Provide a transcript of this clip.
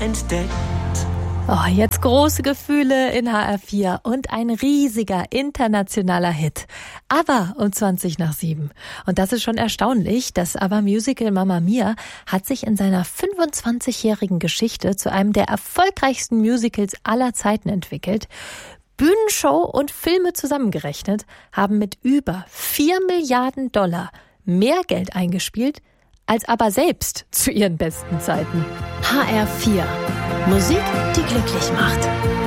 entdeckt. Oh, jetzt große Gefühle in HR4 und ein riesiger internationaler Hit. ABBA um 6:20. Und das ist schon erstaunlich. Das ABBA-Musical Mamma Mia hat sich in seiner 25-jährigen Geschichte zu einem der erfolgreichsten Musicals aller Zeiten entwickelt. Bühnenshow und Filme zusammengerechnet haben mit über $4 Milliarden mehr Geld eingespielt als ABBA selbst zu ihren besten Zeiten. HR4. Musik, die glücklich macht.